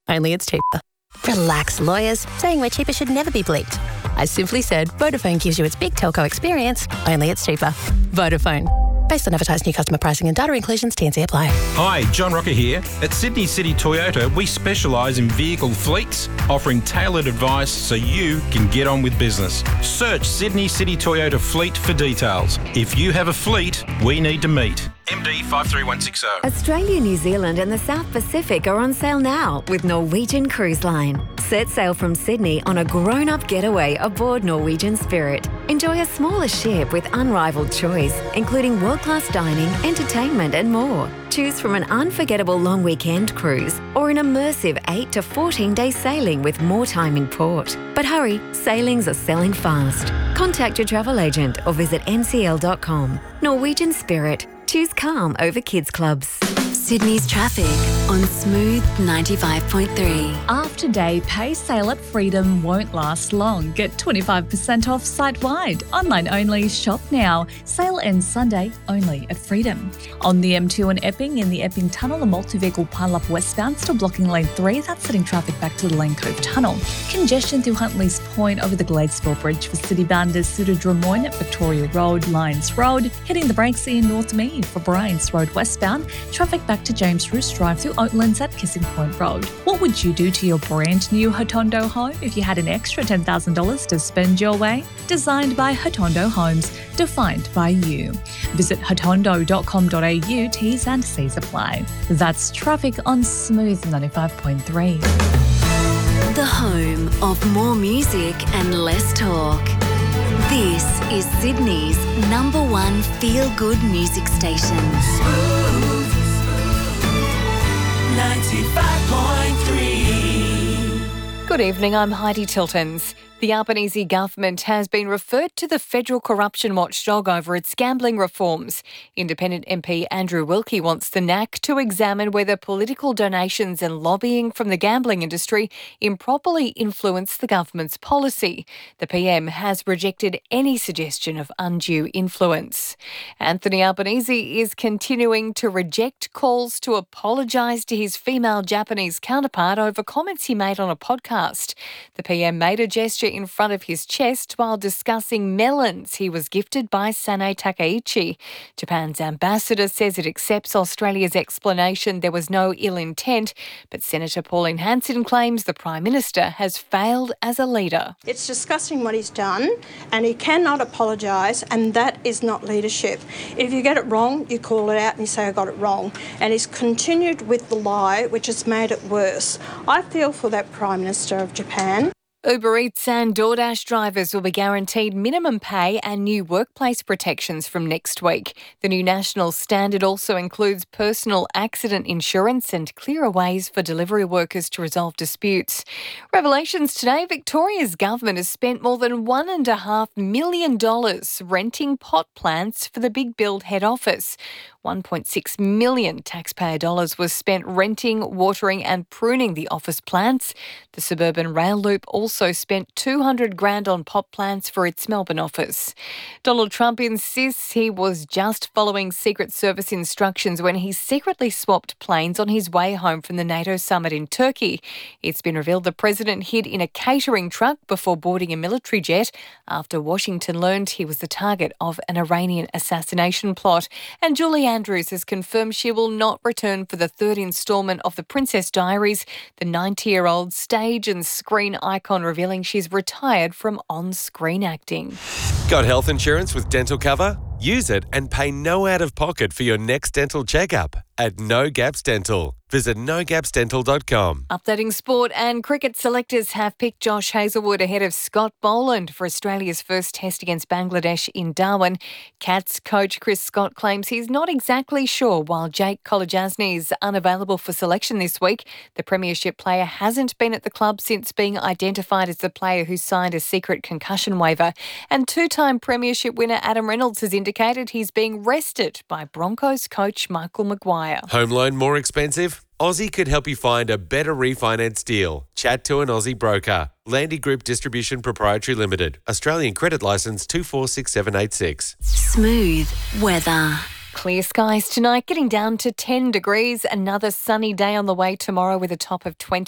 only it's cheaper. Relax, lawyers. Saying we're cheaper should never be bleeped. I simply said Vodafone gives you its big telco experience, only it's cheaper. Vodafone. Based on advertised new customer pricing and data inclusions, T&C apply. Hi, John Rocker here. At Sydney City Toyota, we specialise in vehicle fleets, offering tailored advice so you can get on with business. Search Sydney City Toyota Fleet for details. If you have a fleet, we need to meet. MD 53160. Australia, New Zealand and the South Pacific are on sale now with Norwegian Cruise Line. Set sail from Sydney on a grown-up getaway aboard Norwegian Spirit. Enjoy a smaller ship with unrivaled choice, including world-class dining, entertainment and more. Choose from an unforgettable long weekend cruise or an immersive 8 to 14-day sailing with more time in port. But hurry, sailings are selling fast. Contact your travel agent or visit ncl.com. Norwegian Spirit. Choose calm over kids clubs. Sydney's traffic on Smooth 95.3. After Day pay sale at Freedom won't last long. Get 25% off site-wide. Online only, shop now. Sale ends Sunday only at Freedom. On the M2 in Epping, in the Epping Tunnel, a multi-vehicle pile-up westbound still blocking lane 3. That's setting traffic back to the Lane Cove Tunnel. Congestion through Huntley's Point over the Gladesville Bridge for Citybound as Suda Drummoyne at Victoria Road, Lyons Road. Hitting the brakes in North Mead for Bryans Road westbound. Traffic back to James Roos Drive through Oatlands at Kissing Point Road. What would you do to your brand new Hotondo home if you had an extra $10,000 to spend your way? Designed by Hotondo Homes, defined by you. Visit hotondo.com.au, T's and C's apply. That's traffic on Smooth 95.3. The home of more music and less talk. This is Sydney's #1 feel-good music station. 95.3. Good evening, I'm Heidi Tiltons. The Albanese government has been referred to the Federal Corruption Watchdog over its gambling reforms. Independent MP Andrew Wilkie wants the NAC to examine whether political donations and lobbying from the gambling industry improperly influence the government's policy. The PM has rejected any suggestion of undue influence. Anthony Albanese is continuing to reject calls to apologise to his female Japanese counterpart over comments he made on a podcast. The PM made a gesture in front of his chest while discussing melons he was gifted by Sane Takaichi. Japan's ambassador says it accepts Australia's explanation there was no ill intent, but Senator Pauline Hanson claims the Prime Minister has failed as a leader. It's disgusting what he's done, and he cannot apologise, and that is not leadership. If you get it wrong, you call it out and you say, I got it wrong. And he's continued with the lie, which has made it worse. I feel for that Prime Minister of Japan. Uber Eats and DoorDash drivers will be guaranteed minimum pay and new workplace protections from next week. The new national standard also includes personal accident insurance and clearer ways for delivery workers to resolve disputes. Revelations today, Victoria's government has spent more than $1.5 million renting pot plants for the Big Build head office. $1.6 million taxpayer dollars was spent renting, watering and pruning the office plants. The suburban rail loop also spent $200,000 on pot plants for its Melbourne office. Donald Trump insists he was just following Secret Service instructions when he secretly swapped planes on his way home from the NATO summit in Turkey. It's been revealed the president hid in a catering truck before boarding a military jet after Washington learned he was the target of an Iranian assassination plot. And Julie Andrews has confirmed she will not return for the third instalment of The Princess Diaries, the 90-year-old stage and screen icon revealing she's retired from on-screen acting. Got health insurance with dental cover? Use it and pay no out-of-pocket for your next dental checkup at No Gaps Dental. Visit nogapsdental.com. Updating sport, and cricket selectors have picked Josh Hazlewood ahead of Scott Boland for Australia's first test against Bangladesh in Darwin. Cats coach Chris Scott claims he's not exactly sure while Jake Kolodjasny is unavailable for selection this week. The premiership player hasn't been at the club since being identified as the player who signed a secret concussion waiver. And two-time premiership winner Adam Reynolds has indicated he's being rested by Broncos coach Michael Maguire. Home loan more expensive? Aussie could help you find a better refinance deal. Chat to an Aussie broker. Landy Group Distribution Proprietary Limited. Australian credit licence 246786. Smooth weather. Clear skies tonight, getting down to 10 degrees. Another sunny day on the way tomorrow with a top of 20.